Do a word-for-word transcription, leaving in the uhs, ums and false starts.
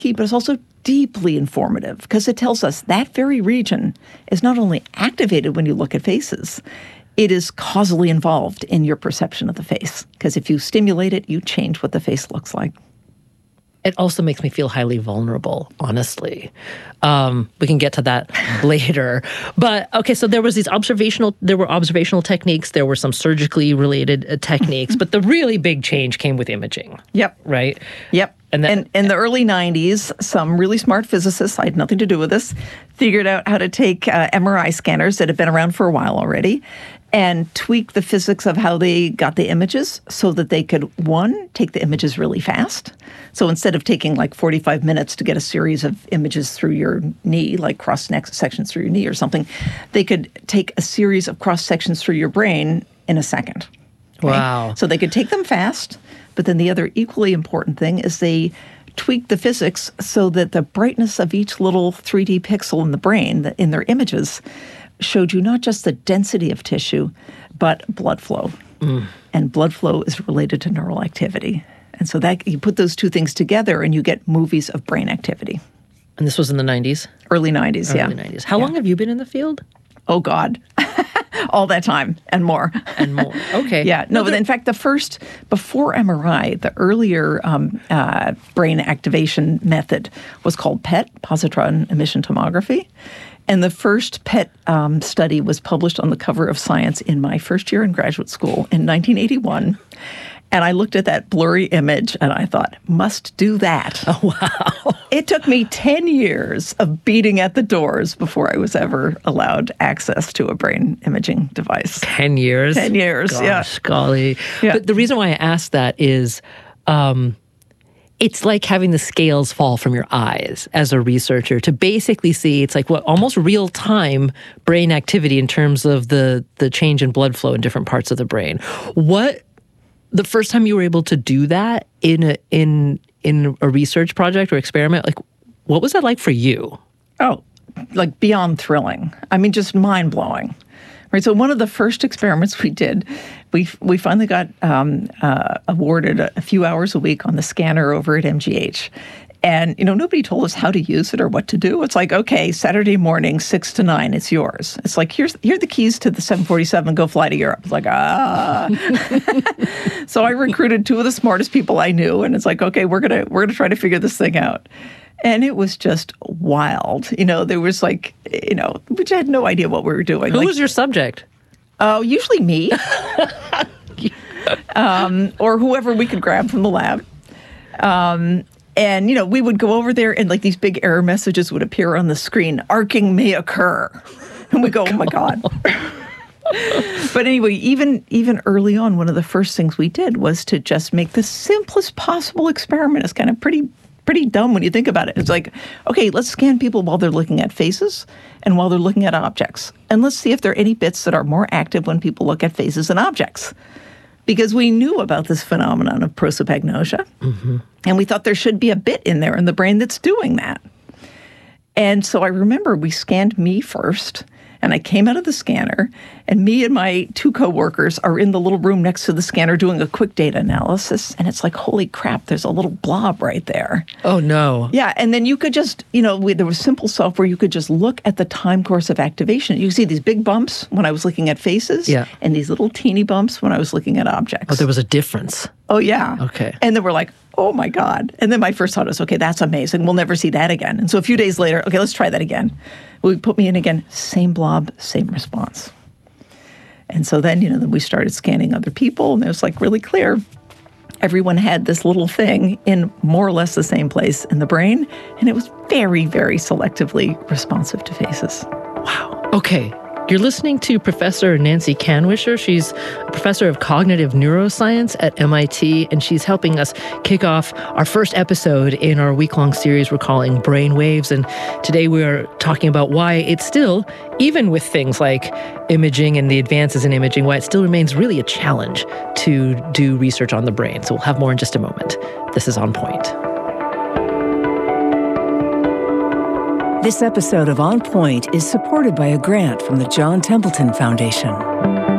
but it's also deeply informative because it tells us that very region is not only activated when you look at faces, it is causally involved in your perception of the face. Because if you stimulate it, you change what the face looks like. It also makes me feel highly vulnerable, honestly. Um, we can get to that later. But, okay, so there was these observational, there were observational techniques, there were some surgically related uh, techniques, but the really big change came with imaging. Yep. Right? Yep. And, that, and in the early nineties, some really smart physicists, I had nothing to do with this, figured out how to take uh, M R I scanners that had been around for a while already and tweak the physics of how they got the images so that they could, one, take the images really fast. So instead of taking like forty-five minutes to get a series of images through your knee, like cross-sections through your knee or something, they could take a series of cross-sections through your brain in a second. Okay? Wow. So they could take them fast, but then the other equally important thing is they tweaked the physics so that the brightness of each little three D pixel in the brain, in their images, showed you not just the density of tissue, but blood flow. Mm. And blood flow is related to neural activity. And so that you put those two things together and you get movies of brain activity. And this was in the nineties? Early nineties, Early yeah. nineties. How yeah. long have you been in the field? Oh, God. All that time and more. And more. Okay. yeah. No, but in fact, the first, before M R I, the earlier um, uh, brain activation method was called P E T, positron emission tomography. And the first P E T um, study was published on the cover of Science in my first year in graduate school in nineteen eighty-one. And I looked at that blurry image and I thought, must do that. Oh, wow. It took me ten years of beating at the doors before I was ever allowed access to a brain imaging device. ten years? ten years, Gosh, yeah. golly. Yeah. But the reason why I asked that is um, it's like having the scales fall from your eyes as a researcher to basically see, it's like what almost real-time brain activity in terms of the, the change in blood flow in different parts of the brain. What... The first time you were able to do that in a, in in a research project or experiment, like what was that like for you? Oh, like beyond thrilling. I mean, just mind blowing. Right. So one of the first experiments we did, we we finally got um, uh, awarded a, a few hours a week on the scanner over at M G H. And, you know, nobody told us how to use it or what to do. It's like, okay, Saturday morning, six to nine, it's yours. It's like, here's here are the keys to the seven forty-seven, go fly to Europe. It's like, ah. So I recruited two of the smartest people I knew, and it's like, okay, we're gonna we're gonna try to figure this thing out. And it was just wild. You know, there was like, you know, we had no idea what we were doing. Who like, was your subject? Oh, usually me. um, or whoever we could grab from the lab. Um And, you know, we would go over there and like these big error messages would appear on the screen. Arcing may occur. And we go, oh, my God. But anyway, even even early on, one of the first things we did was to just make the simplest possible experiment. It's kind of pretty pretty dumb when you think about it. It's like, okay, let's scan people while they're looking at faces and while they're looking at objects. And let's see if there are any bits that are more active when people look at faces and objects. Because we knew about this phenomenon of prosopagnosia, mm-hmm. and we thought there should be a bit in there in the brain that's doing that. And so I remember we scanned me first, and I came out of the scanner, and me and my two coworkers are in the little room next to the scanner doing a quick data analysis, and it's like, holy crap, there's a little blob right there. Oh, no. Yeah, and then you could just, you know, we, there was simple software, you could just look at the time course of activation. You see these big bumps when I was looking at faces, yeah. and these little teeny bumps when I was looking at objects. Oh, there was a difference. Oh, yeah. Okay. And then we're like, oh, my God. And then my first thought was, okay, that's amazing. We'll never see that again. And so a few days later, okay, let's try that again. We put me in again, same blob, same response. And so then, you know, then we started scanning other people, and it was like really clear. Everyone had this little thing in more or less the same place in the brain, and it was very, very selectively responsive to faces. Wow. Okay. You're listening to Professor Nancy Kanwisher. She's a professor of cognitive neuroscience at M I T, and she's helping us kick off our first episode in our week-long series we're calling Brainwaves. And today we are talking about why it's still, even with things like imaging and the advances in imaging, why it still remains really a challenge to do research on the brain. So we'll have more in just a moment. This is On Point. This episode of On Point is supported by a grant from the John Templeton Foundation.